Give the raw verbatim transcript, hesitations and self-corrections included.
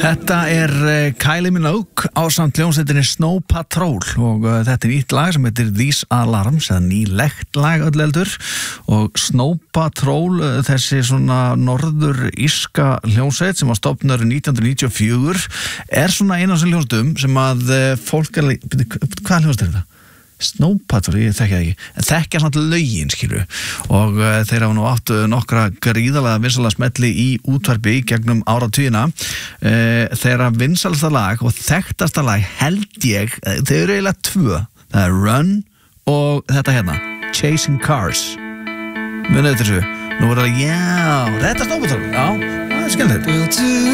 Þetta er Kylie Minogue ásamt hljómsveitinni Snow Patrol og uh, þetta er nýtt lag sem heitir These Alarms, eða nýlegt lag öll heldur, og Snow Patrol, uh, þessi svona norður-írska hljómsveit sem var stofnuð nítján hundruð níutíu og fjögur, er svona eina af þessum hljómsveitum sem að uh, fólk er, hvað hljómsveit er þetta? Snow Patrol, ég þekki það ekki, en þekkja samt lögin, skilu, og uh, þeir hafa nú áttu nokkra gríðalega vinsæla smelli í útvarpi gegnum áratugina. uh, þeirra vinsælasta lag og þekktasta lag held ég, þau eru eiginlega tvö, það er Run og þetta hérna, Chasing Cars. Munið þessu, nú er það, já, þetta er Snow Patrol, já, það er skemmtilegt.